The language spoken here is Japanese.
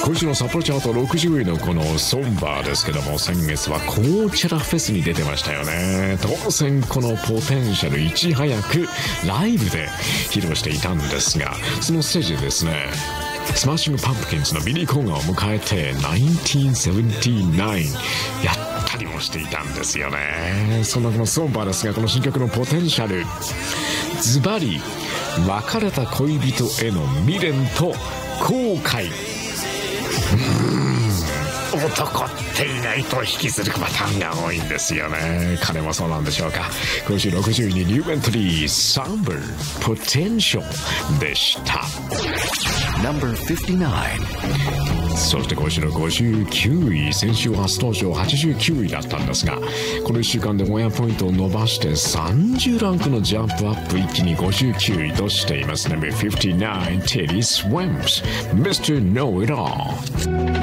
今週の札幌チャート60位のこのソンバーですけども、先月はコーチェラフェスに出てましたよね。当然このポテンシャルいち早くライブで披露していたんですが、そのステージでですね、スマッシングパンプキンズのビリー・コーガンを迎えて1979やったりもしていたんですよね。そんなこのソンバーですが、この新曲のポテンシャル、ズバリ別れた恋人への未練と後悔。男って意外と引きずるパターンが多いんですよね。彼もそうなんでしょうか。今週60位にニューエントリーサンバーポテンシャルでした。 No.59。 そして今週の59位、先週は初登場89位だったんですが、この1週間で500ポイントを伸ばして30ランクのジャンプアップ、一気に59位としています。 No.59 Teddy Swims Mr. Know It All。